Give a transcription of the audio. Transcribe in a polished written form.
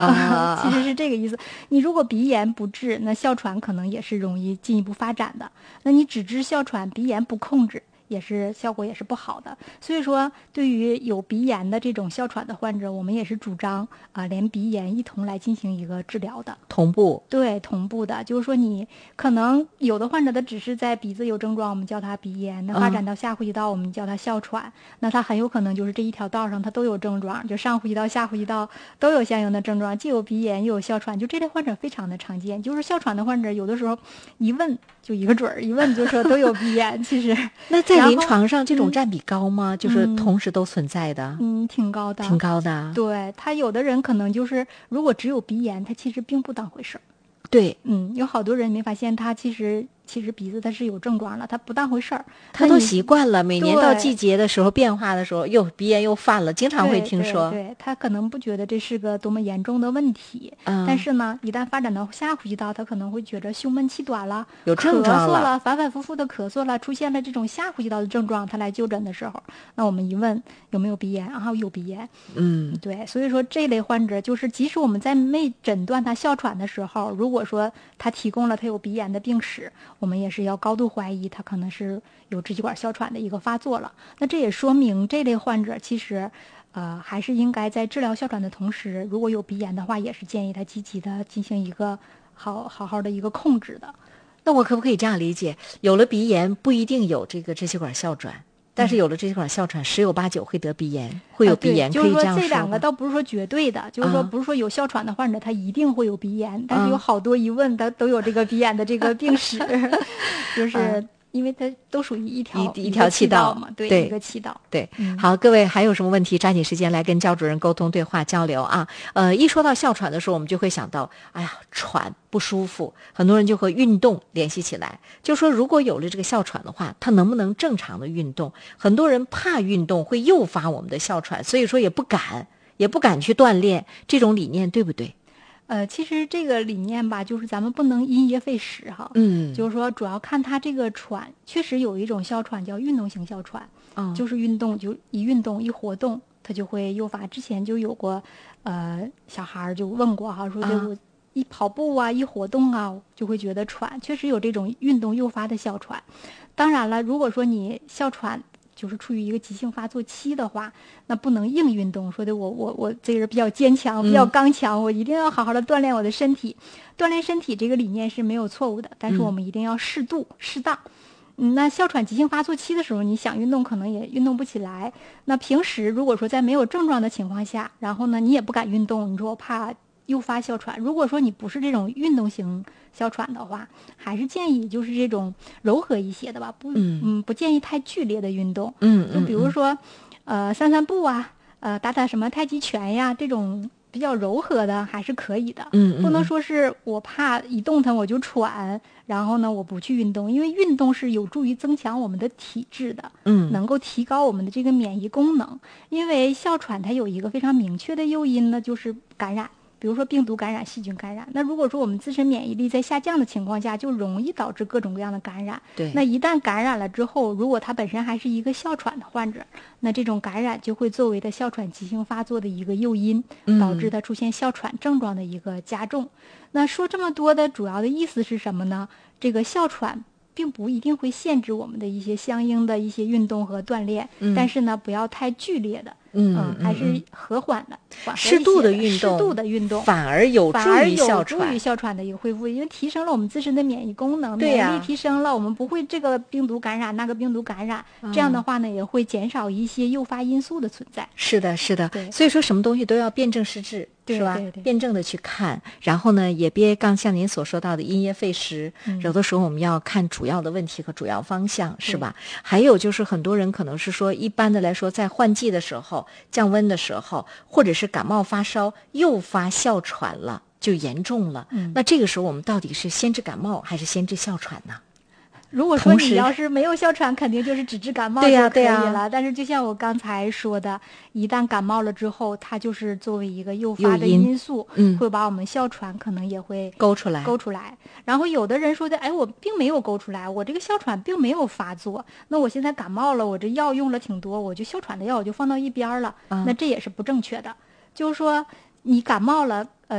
啊， 其实是这个意思。你如果鼻炎不治，那哮喘可能也是容易进一步发展的。那你只治哮喘，鼻炎不控制，效果也是不好的。所以说，对于有鼻炎的这种哮喘的患者，我们也是主张连鼻炎一同来进行一个治疗的。 同步。 对，同步的，就是说你可能有的患者他只是在鼻子有症状，我们叫他鼻炎；那发展到下呼吸道，我们叫他哮喘。那他很有可能就是这一条道上他都有症状，就上呼吸道、下呼吸道都有相应的症状，既有鼻炎又有哮喘，就这类患者非常的常见。就是哮喘的患者有的时候一问就一个准儿，一问就说都有鼻炎。其实那在临床上这种占比高吗？就是同时都存在的？ 挺高的， 挺高的。 对，他有的人可能就是如果只有鼻炎，他其实并不当回事儿。 对， 有好多人没发现他其实鼻子他是有症状了，他不当回事儿， 他都习惯了，每年到季对节的时候变化的时候，又鼻炎又犯了，经常会听说。 对，他可能不觉得这是个多么严重的问题，但是呢，一旦发展到下呼吸道，他可能会觉着胸闷气短了， 有症状咳嗽了，反反复复的咳嗽了，出现了这种下呼吸道的症状，他来就诊的时候，那我们一问有没有鼻炎，有鼻炎。对，所以说这类患者就是，即使我们在没诊断他哮喘的时候，如果说他提供了他有鼻炎的病史，我们也是要高度怀疑他可能是有支气管哮喘的一个发作了。那这也说明这类患者其实还是应该在治疗哮喘的同时，如果有鼻炎的话，也是建议他积极的进行一个好好的一个控制的。 那我可不可以这样理解，有了鼻炎不一定有这个支气管哮喘，但是有了支气管哮喘十有八九会得鼻炎，会有鼻炎，可以这样就是说这两个倒不是说绝对的，就是说不是说有哮喘的患者他一定会有鼻炎，但是有好多一问他都有这个鼻炎的这个病史，就是因为它都属于一条气道嘛，对，一个气道。 对，好，各位还有什么问题，抓紧时间来跟焦主任沟通、对话、交流啊。一说到哮喘的时候，我们就会想到，哎呀，喘不舒服，很多人就和运动联系起来，就说如果有了这个哮喘的话，他能不能正常的运动？很多人怕运动会诱发我们的哮喘，所以说也不敢去锻炼，这种理念对不对？ 其实这个理念吧，就是咱们不能因噎废食哈。就是说主要看他这个喘，确实有一种哮喘叫运动型哮喘，就是运动就一运动一活动，它就会诱发。之前就有过，小孩就问过哈，说这我一跑步啊，一活动啊，就会觉得喘，确实有这种运动诱发的哮喘。当然了，如果说你哮喘就是处于一个急性发作期的话，那不能硬运动，说的我这个人比较坚强，比较刚强，我一定要好好的锻炼我的身体。锻炼身体这个理念是没有错误的，但是我们一定要适度适当。那哮喘急性发作期的时候，你想运动可能也运动不起来。那平时如果说在没有症状的情况下，然后呢你也不敢运动，你说我怕诱发哮喘。如果说你不是这种运动型哮喘的话，还是建议就是这种柔和一些的吧，不建议太剧烈的运动。就比如说，散散步啊，打什么太极拳呀，这种比较柔和的还是可以的。不能说是我怕一动弹我就喘，然后呢我不去运动，因为运动是有助于增强我们的体质的，能够提高我们的这个免疫功能。因为哮喘它有一个非常明确的诱因呢，就是感染。比如说病毒感染、细菌感染，那如果说我们自身免疫力在下降的情况下，就容易导致各种各样的感染。 对， 那一旦感染了之后，如果他本身还是一个哮喘的患者，那这种感染就会作为他哮喘急性发作的一个诱因，导致他出现哮喘症状的一个加重。那说这么多的主要的意思是什么呢？这个哮喘并不一定会限制我们的一些相应的一些运动和锻炼，但是呢，不要太剧烈的。还是和缓的、 适度的运动， 反而有助于哮喘的一个恢复，因为提升了我们自身的免疫功能， 对免疫力提升了，我们不会这个病毒感染那个病毒感染，这样的话呢，也会减少一些诱发因素的存在。 是的，是的，所以说什么东西都要辩证施治，是吧？辩证的去看，然后呢，也别刚像您所说到的因噎废食，有的时候我们要看主要的问题和主要方向，是吧？还有就是很多人可能是说，一般的来说，在换季的时候。降温的时候，或者是感冒发烧诱发哮喘了，就严重了。那这个时候我们到底是先治感冒还是先治哮喘呢？ 如果说你要是没有哮喘，肯定就是只治感冒就可以了。但是就像我刚才说的，一旦感冒了之后，它就是作为一个诱发的因素，会把我们哮喘可能也会勾出来。 然后有的人说的，哎，我并没有勾出来，我这个哮喘并没有发作，那我现在感冒了，我这药用了挺多，我就哮喘的药我就放到一边了，那这也是不正确的。就是说， 你感冒了，